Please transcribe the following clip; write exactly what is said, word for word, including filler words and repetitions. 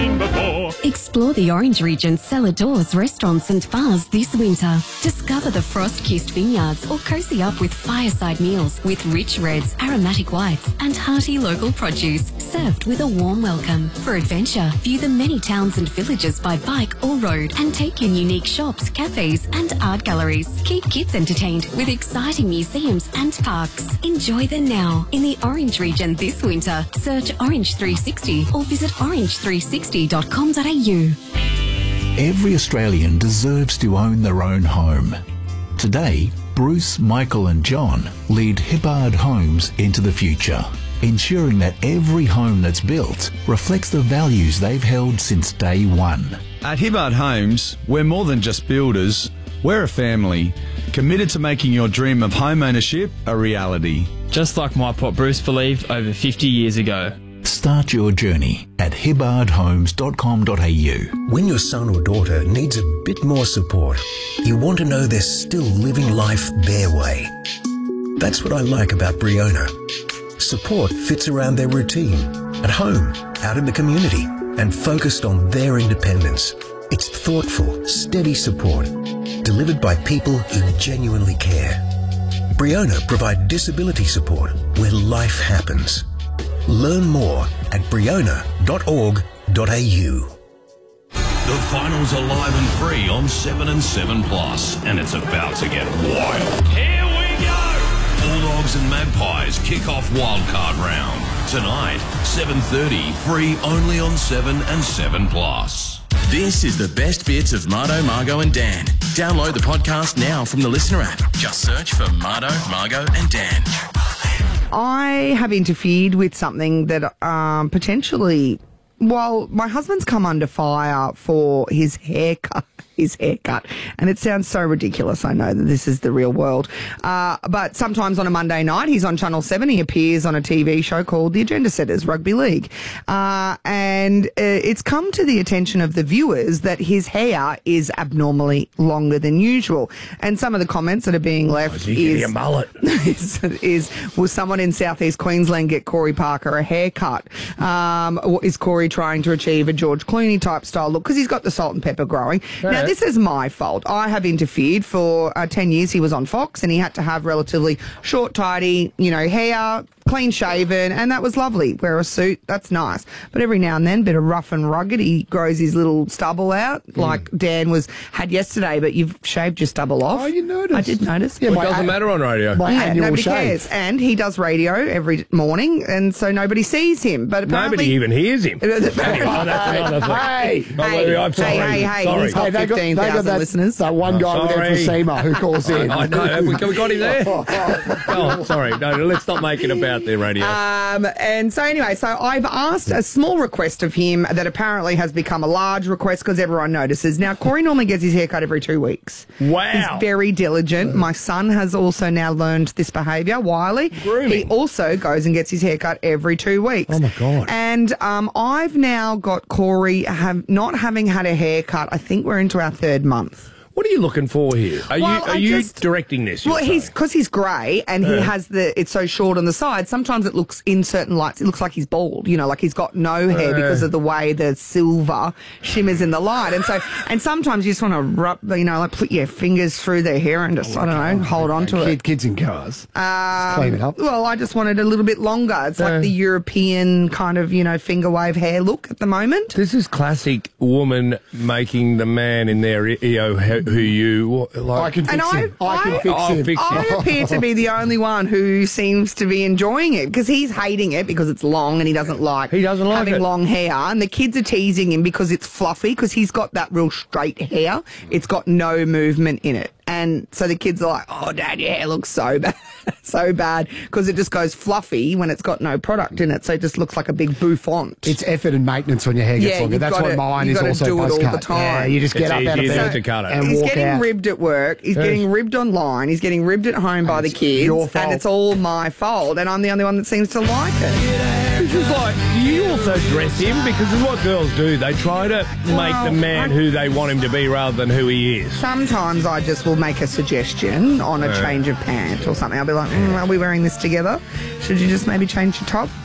seen before. Explore the Orange Region's cellar doors, restaurants and bars this winter. Discover the frost-kissed vineyards or cozy up with fireside meals with rich reds, aromatic whites and hearty local produce served with a warm welcome. For adventure, view the many towns and villages by bike or road and take in unique shops, cafes and art galleries. Keep kids entertained with exciting museums and parks. Enjoy them now in the Orange Region this winter. Search Orange three sixty or visit orange three sixty dot com dot a u. Every Australian deserves to own their own home. Today, Bruce, Michael and John lead Hibbard Homes into the future, ensuring that every home that's built reflects the values they've held since day one. At Hibbard Homes, we're more than just builders. We're a family, committed to making your dream of home ownership a reality. Just like my pop Bruce believed over fifty years ago. Start your journey at hibbard homes dot com dot a u. When your son or daughter needs a bit more support, you want to know they're still living life their way. That's what I like about Briona. Support fits around their routine, at home, out in the community, and focused on their independence. It's thoughtful, steady support, delivered by people who genuinely care. Briona provide disability support where life happens. Learn more at briona dot org dot a u. The finals are live and free on seven and seven Plus, and it's about to get wild. Here we go! Bulldogs and Magpies kick off wildcard round. Tonight, seven thirty, free only on seven and seven Plus. This is the best bits of Mardo, Margo and Dan. Download the podcast now from the Listener app. Just search for Mardo, Margo and Dan. I have interfered with something that um, potentially, well, my husband's come under fire for his haircut. His haircut. And it sounds so ridiculous. I know that this is the real world. Uh, but sometimes on a Monday night, he's on Channel seven. He appears on a T V show called The Agenda Setters Rugby League. Uh, and uh, it's come to the attention of the viewers that his hair is abnormally longer than usual. And some of the comments that are being left oh, is, he is, a mullet? is, is, will someone in southeast Queensland get Corey Parker a haircut? Um, or is Corey trying to achieve a George Clooney type style look? Because he's got the salt and pepper growing. Yeah. Now, this is my fault. I have interfered for uh, ten years. He was on Fox and he had to have relatively short, tidy, you know, hair, clean shaven, and that was lovely. Wear a suit, that's nice. But every now and then, bit of rough and rugged, he grows his little stubble out, mm. like Dan was had yesterday, but you've shaved your stubble off. Oh, you noticed? I did notice. Yeah, well, it doesn't matter on radio. My yeah, annual nobody shave. cares. And he does radio every morning, and so nobody sees him. But apparently, nobody even hears him. oh, that's another thing. Hey, hey, I'm sorry. hey, hey, hey, sorry. he's got hey, fifteen thousand that, listeners. That one guy oh, with emphysema who calls in. I know. Have we, have we got him there? oh, sorry. No, let's not make it about their radio. Um, and so anyway, so I've asked a small request of him that apparently has become a large request because everyone notices. Now, Corey normally gets his hair cut every two weeks. Wow. He's very diligent. My son has also now learned this behaviour, Wiley. Grooming. He also goes and gets his hair cut every two weeks. Oh, my God. And um, I've now got Corey have, not having had a haircut. I think we're into our third month. What are you looking for here? Are well, you are I you just, directing this? Well, he's because he's grey and he yeah. has the it's so short on the side. Sometimes it looks in certain lights, it looks like he's bald. You know, like he's got no hair uh, because of the way the silver shimmers in the light. And so, and sometimes you just want to rub, you know, like put your fingers through their hair and just oh, I don't know, hold on to kid, it. Kids in cars, um, clean it up. Well, I just wanted a little bit longer. It's uh, like the European kind of you know finger wave hair look at the moment. This is classic woman making the man in their E O who you. Like, I can fix and him. I, I can I, fix I, him. Fix I him. appear to be the only one who seems to be enjoying it because he's hating it because it's long and he doesn't like he doesn't like having it. long hair. And the kids are teasing him because it's fluffy because he's got that real straight hair. It's got no movement in it. And so the kids are like, oh, Dad, your hair looks so bad, so bad, because it just goes fluffy when it's got no product in it, so it just looks like a big bouffant. It's effort and maintenance when your hair gets yeah, longer. That's what mine is also do it all cut. the time. Yeah, you just get it's up out of bed to cut it. and he's walk getting out. ribbed at work. He's yes. getting ribbed online. He's getting ribbed at home by and the kids. Your fault. And it's all my fault, and I'm the only one that seems to like it. This is like, you also dress him because it's what girls do. They try to well, make the man I, who they want him to be rather than who he is. Sometimes I just will make a suggestion on a yeah. change of pants or something. I'll be like, mm, are we wearing this together? Should you just maybe change your top?